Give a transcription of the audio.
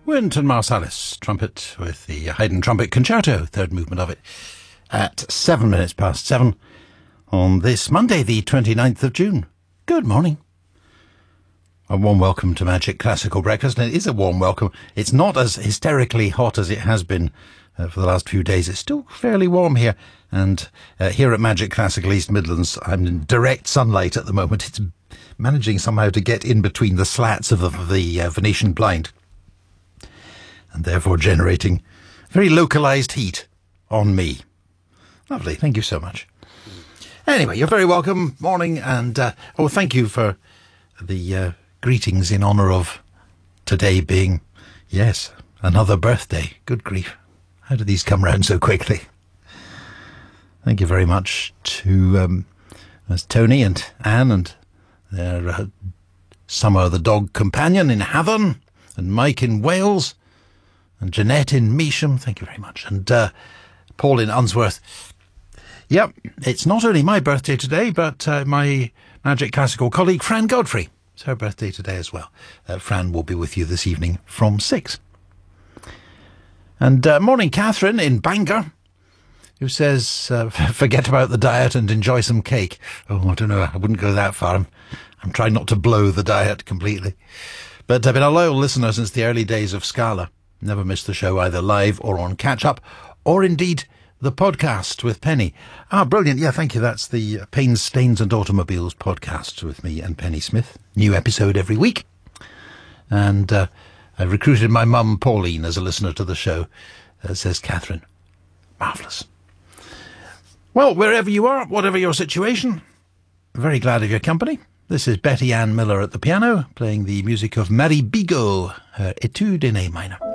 Wynton Marsalis, trumpet with the Haydn Trumpet Concerto, third movement of it, at 7:07 on this Monday, the 29th of June. Good morning. A warm welcome to Magic Classical Breakfast, and it is a warm welcome. It's not as hysterically hot as it has been for the last few days. It's still fairly warm here, and here at Magic Classical East Midlands, I'm in direct sunlight at the moment. It's managing somehow to get in between the slats of the Venetian blind, and therefore generating very localised heat on me. Lovely, thank you so much. Anyway, you're very welcome. Morning, and thank you for the greetings in honour of today being, yes, another birthday. Good grief. How do these come round so quickly? Thank you very much to Tony and Anne and their Summer the dog companion in Havant, and Mike in Wales, and Jeanette in Measham. Thank you very much. And Paul in Unsworth. Yep, it's not only my birthday today, but my Magic Classical colleague Fran Godfrey. It's her birthday today as well. Fran will be with you this evening from 6. And morning, Catherine in Bangor, who says, forget about the diet and enjoy some cake. Oh, I don't know, I wouldn't go that far. I'm trying not to blow the diet completely. But I've been a loyal listener since the early days of Scala. Never missed the show either live or on catch-up, or indeed the podcast with Penny. Ah, brilliant. Yeah, thank you. That's the Pains, Stains and Automobiles podcast with me and Penny Smith. New episode every week. And I recruited my mum, Pauline, as a listener to the show, says Catherine. Marvellous. Well, wherever you are, whatever your situation, very glad of your company. This is Betty Ann Miller at the piano, playing the music of Marie Bigot, her Etude in A minor.